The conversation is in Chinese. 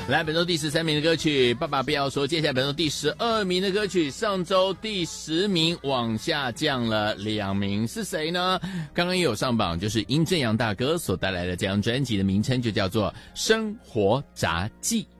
来，本周第13名的歌曲《爸爸不要说》，接下来本周第12名的歌曲，上周第10名往下降了2名，是谁呢？刚刚也有上榜，就是殷正阳大哥所带来的这张专辑的名称就叫做《生活札记》。